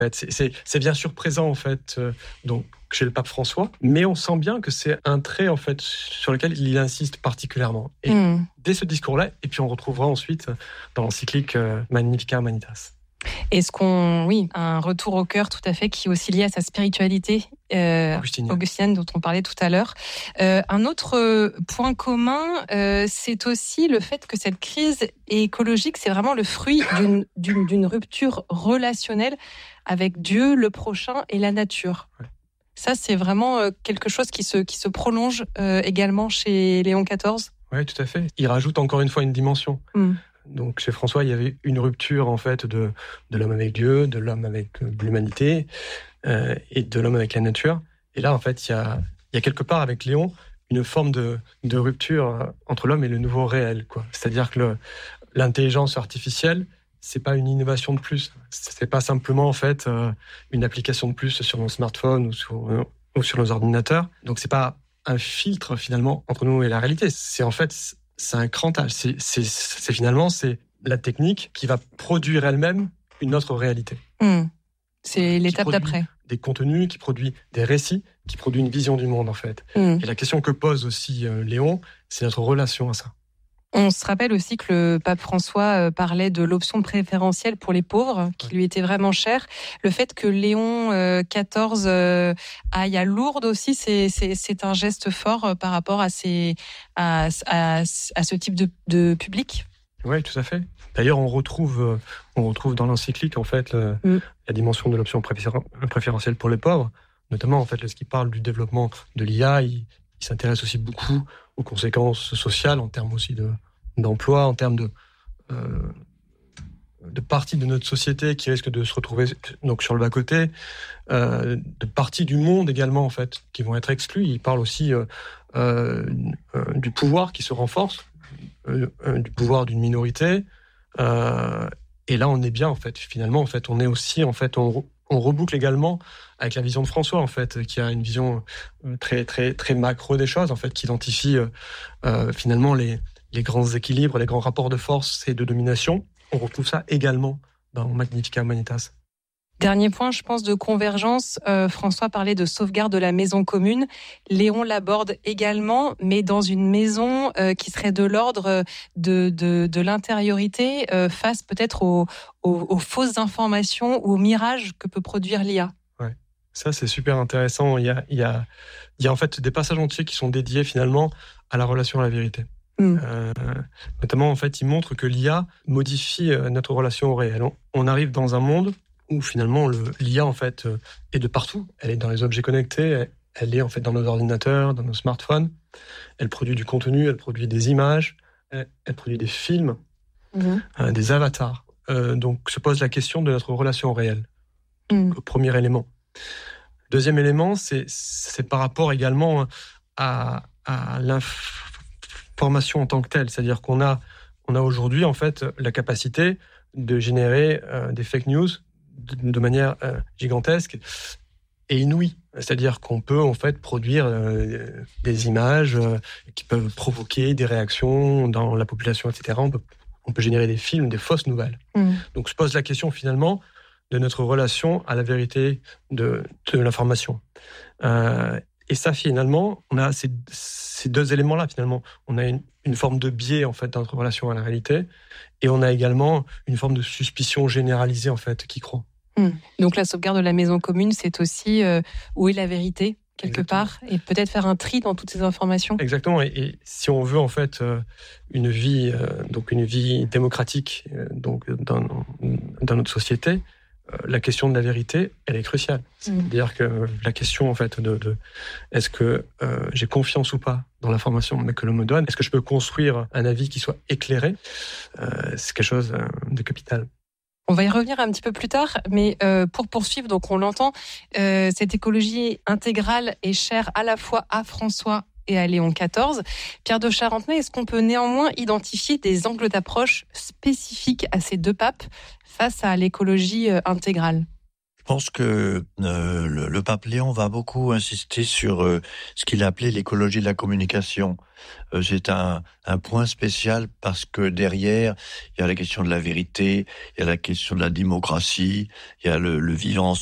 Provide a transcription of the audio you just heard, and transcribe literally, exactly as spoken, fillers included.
C'est, c'est, c'est bien sûr présent en fait, euh, donc chez le pape François, mais on sent bien que c'est un trait en fait sur lequel il insiste particulièrement. Et mmh. dès ce discours-là, et puis on retrouvera ensuite dans l'encyclique euh, Magnificat Humanitas. Est-ce qu'on, oui, un retour au cœur tout à fait qui est aussi lié à sa spiritualité euh, augustinienne. augustinienne dont on parlait tout à l'heure. Euh, un autre point commun, euh, c'est aussi le fait que cette crise écologique, c'est vraiment le fruit d'une, d'une, d'une rupture relationnelle avec Dieu, le prochain et la nature. Ouais. Ça, c'est vraiment quelque chose qui se, qui se prolonge euh, également chez Léon quatorze. Oui, tout à fait. Il rajoute encore une fois une dimension. Mm. Donc, chez François, il y avait une rupture, en fait, de, de l'homme avec Dieu, de l'homme avec l'humanité, euh, et de l'homme avec la nature. Et là, en fait, il y a, il y a quelque part, avec Léon, une forme de, de rupture entre l'homme et le nouveau réel, quoi. C'est-à-dire que le, l'intelligence artificielle, c'est pas une innovation de plus. C'est pas simplement, en fait, euh, une application de plus sur nos smartphones ou sur, euh, ou sur nos ordinateurs. Donc, c'est pas un filtre, finalement, entre nous et la réalité. C'est, en fait, c'est un crantage. C'est, c'est, c'est finalement, c'est la technique qui va produire elle-même une autre réalité. Mmh. C'est l'étape d'après. Des contenus, qui produit des récits, qui produit une vision du monde, en fait. Mmh. Et la question que pose aussi euh, Léon, c'est notre relation à ça. On se rappelle aussi que le pape François parlait de l'option préférentielle pour les pauvres, qui lui était vraiment chère. Le fait que Léon quatorze aille à Lourdes aussi, c'est, c'est, c'est un geste fort par rapport à, ces, à, à, à ce type de, de public. Oui, tout à fait. D'ailleurs, on retrouve, on retrouve dans l'encyclique en fait le, mm. la dimension de l'option préférentielle pour les pauvres, notamment en fait lorsqu'il parle du développement de l'I A. Il, il s'intéresse aussi beaucoup aux conséquences sociales en termes aussi de, d'emploi, en termes de, euh, de parties de notre société qui risquent de se retrouver donc, sur le bas-côté, euh, de parties du monde également en fait, qui vont être exclues. Il parle aussi euh, euh, du pouvoir qui se renforce, euh, du pouvoir d'une minorité. Euh, et là, on est bien en fait. Finalement, en fait, on est aussi en fait, on, on reboucle également avec la vision de François, en fait, qui a une vision très, très, très macro des choses, en fait, qui identifie euh, finalement les, les grands équilibres, les grands rapports de force et de domination. On retrouve ça également dans Magnificat Humanitas. Dernier point, je pense, de convergence. Euh, François parlait de sauvegarde de la maison commune. Léon l'aborde également, mais dans une maison euh, qui serait de l'ordre de, de, de l'intériorité euh, face peut-être aux, aux, aux fausses informations ou aux mirages que peut produire l'I A. Ouais, ça c'est super intéressant. Il y a, il y a, il y a en fait des passages entiers qui sont dédiés finalement à la relation à la vérité. Mmh. Euh, notamment, en fait, il montre que l'I A modifie notre relation au réel. On, on arrive dans un monde où finalement le, l'I A en fait euh, est de partout. Elle est dans les objets connectés, elle, elle est en fait dans nos ordinateurs, dans nos smartphones. Elle produit du contenu, elle produit des images, elle, elle produit des films, mmh. euh, des avatars. Euh, donc se pose la question de notre relation au réel. Mmh. Le premier élément. Deuxième élément, c'est, c'est par rapport également à, à l'information en tant que telle. C'est-à-dire qu'on a, on a aujourd'hui en fait la capacité de générer euh, des fake news de manière euh, gigantesque et inouïe. C'est-à-dire qu'on peut en fait produire euh, des images euh, qui peuvent provoquer des réactions dans la population, et cetera. On peut, on peut générer des films, des fausses nouvelles. Mmh. Donc se pose la question finalement de notre relation à la vérité de, de l'information. Euh, et ça finalement, on a ces, ces deux éléments-là finalement. On a une, une forme de biais en fait dans notre relation à la réalité et on a également une forme de suspicion généralisée en fait qui croît. Mmh. Donc la sauvegarde de la maison commune, c'est aussi euh, où est la vérité quelque Exactement. Part et peut-être faire un tri dans toutes ces informations. Exactement. Et, et si on veut en fait euh, une vie, euh, donc une vie démocratique, euh, donc dans, dans notre société, euh, la question de la vérité, elle est cruciale. Mmh. C'est-à-dire que la question en fait de, de est-ce que euh, j'ai confiance ou pas dans l'information que l'on me donne, est-ce que je peux construire un avis qui soit éclairé, euh, c'est quelque chose de capital. On va y revenir un petit peu plus tard, mais euh, pour poursuivre, donc on l'entend, euh, cette écologie intégrale est chère à la fois à François et à Léon quatorze. Pierre de Charentenay, est-ce qu'on peut néanmoins identifier des angles d'approche spécifiques à ces deux papes face à l'écologie intégrale ? Je pense que euh, le, le pape Léon va beaucoup insister sur euh, ce qu'il a appelé l'écologie de la communication. Euh, c'est un, un point spécial parce que derrière, il y a la question de la vérité, il y a la question de la démocratie, il y a le, le vivre ensemble.